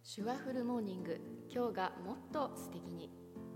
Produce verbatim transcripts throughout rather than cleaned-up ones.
手話フルモーニング、今日がもっと素敵に。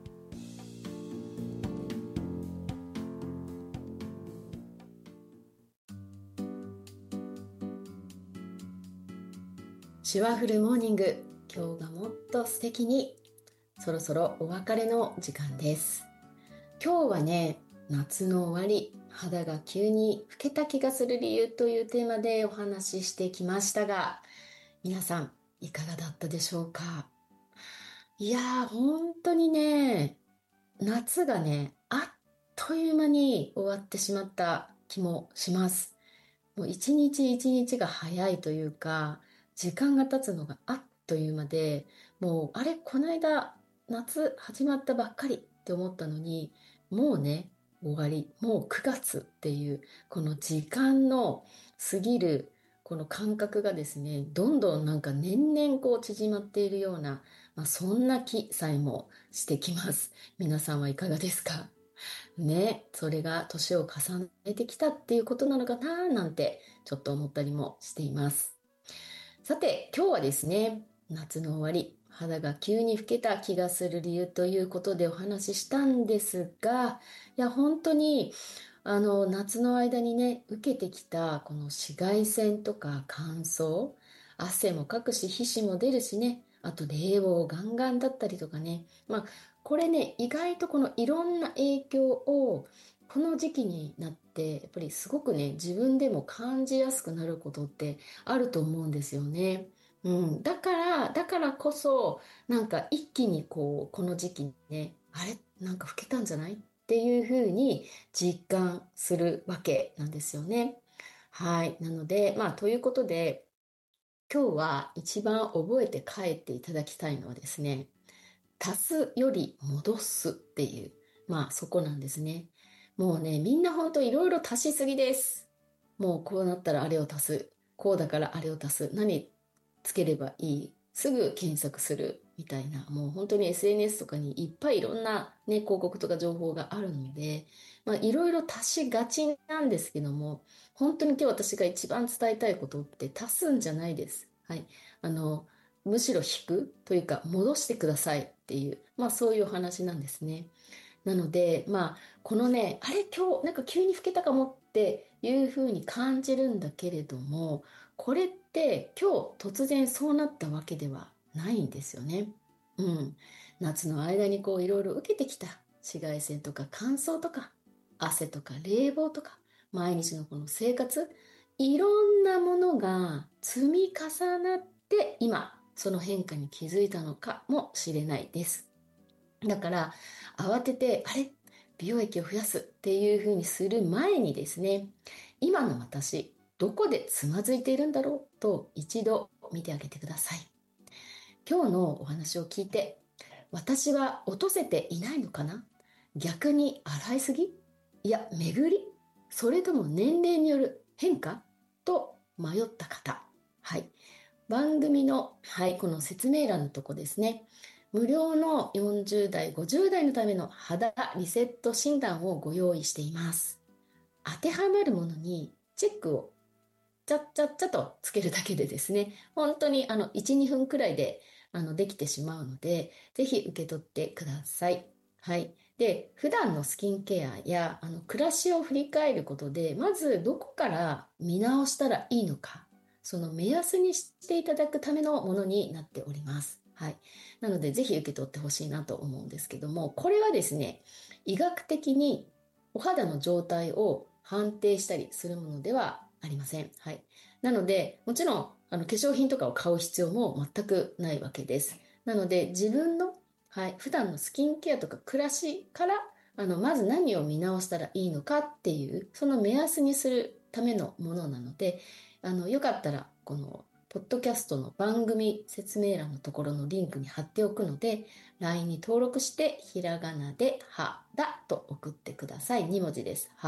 手話フルモーニング、今日がもっと素敵に。そろそろお別れの時間です。今日はね、夏の終わり、肌が急に老けた気がする理由というテーマでお話ししてきましたが、皆さんいかがだったでしょうか？いやー、本当にね、夏がね、あっという間に終わってしまった気もします。もう一日一日が早いというか、時間が経つのがあっという間で、もう、あれ、この間、夏始まったばっかりって思ったのに、もうね、終わり、もうくがつっていう、この時間の過ぎる、この感覚がですね、どんどんなんか年々こう縮まっているような、まあ、そんな気さえもしてきます。皆さんはいかがですか？ね、それが年を重ねてきたっていうことなのかななんてちょっと思ったりもしています。さて、今日はですね、夏の終わり、肌が急に老けた気がする理由ということでお話ししたんですが、いや、本当に、あの、夏の間にね、受けてきたこの紫外線とか乾燥、汗もかくし、皮脂も出るしね、あと冷房ガンガンだったりとかね、まあ、これね、意外とこのいろんな影響をこの時期になって、やっぱりすごくね、自分でも感じやすくなることってあると思うんですよね。うん。だから、だからこそ、なんか一気にこう、この時期にね、あれなんか老けたんじゃないっていうふうに実感するわけなんですよね。はい。なので、まあ、ということで、今日は一番覚えて帰っていただきたいのはですね、足すより戻すっていう、まあそこなんですね。もうね、みんなほんといろいろ足しすぎです。もうこうなったらあれを足す。こうだからあれを足す。何つければいい。すぐ検索する。みたいな。もう本当に エスエヌエス とかにいっぱいいろんなね、広告とか情報があるので、まあいろいろ足しがちなんですけども、本当に今日私が一番伝えたいことって足すんじゃないです。はい。あの、むしろ引くというか戻してくださいっていう、まあそういうお話なんですね。なので、まあ、このね、あれ今日なんか急に老けたかもっていうふうに感じるんだけれども、これって今日突然そうなったわけではないんですよね。うん。夏の間にこういろいろ受けてきた紫外線とか乾燥とか汗とか冷房とか毎日のこの生活、いろんなものが積み重なって今その変化に気づいたのかもしれないです。だから、慌てて、あれ美容液を増やすっていう風にする前にですね、今の私、どこでつまずいているんだろうと一度見てあげてください。今日のお話を聞いて、私は落とせていないのかな？逆に洗いすぎ？いや、巡り？それとも年齢による変化と迷った方。はい。番組の、はい、この説明欄のとこですね。無料のよんじゅう代、ごじゅう代のための肌リセット診断をご用意しています。当てはまるものにチェックをちゃっちゃっちゃとつけるだけでですね、本当にあのいち、にふんくらいであのできてしまうので、ぜひ受け取ってください。はい。で、普段のスキンケアやあの暮らしを振り返ることで、まずどこから見直したらいいのか、その目安にしていただくためのものになっております。はい。なので、ぜひ受け取ってほしいなと思うんですけども、これはですね、医学的にお肌の状態を判定したりするものではありません。はい。なので、もちろん、あの、化粧品とかを買う必要も全くないわけです。なので、自分の、はい、普段のスキンケアとか暮らしから、あの、まず何を見直したらいいのかっていう、その目安にするためのものなので、あの、よかったら、この、ポッドキャストの番組説明欄のところのリンクに貼っておくので、ライン に登録して、ひらがなで、はだと送ってください。に文字です。